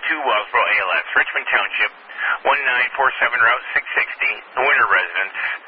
Wellsboro ALS, Richmond Township, 1947 Route 660, the Winter Residence,